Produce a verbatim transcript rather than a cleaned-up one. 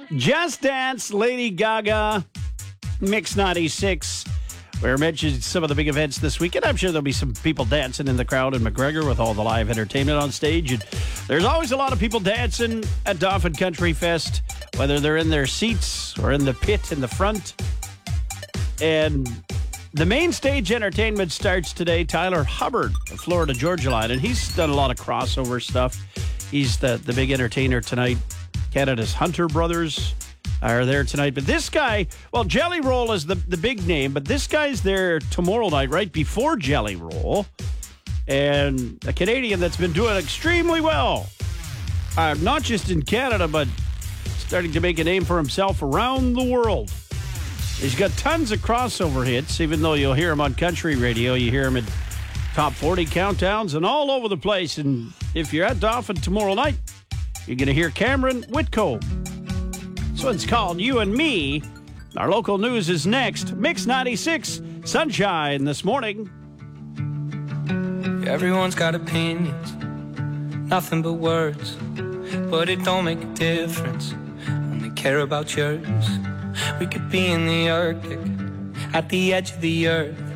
Just Dance, Lady Gaga, Mix ninety-six. We mentioned some of the big events this weekend. I'm sure there'll be some people dancing in the crowd in McGregor with all the live entertainment on stage. And there's always a lot of people dancing at Dauphin Country Fest, whether they're in their seats or in the pit in the front. And the main stage entertainment starts today. Tyler Hubbard of Florida Georgia Line, and he's done a lot of crossover stuff. He's the, the big entertainer tonight. Canada's Hunter Brothers are there tonight. But this guy, well, Jelly Roll is the, the big name, but this guy's there tomorrow night, right before Jelly Roll. And a Canadian that's been doing extremely well, uh, not just in Canada, but starting to make a name for himself around the world. He's got tons of crossover hits, even though you'll hear him on country radio. You hear him in top forty countdowns and all over the place. And if you're at Dauphin tomorrow night, you're going to hear Cameron Whitcomb. This one's called You and Me. Our local news is next. Mix ninety-six, Sunshine this morning. Everyone's got opinions, nothing but words, but it don't make a difference, only care about yours. We could be in the Arctic, at the edge of the earth,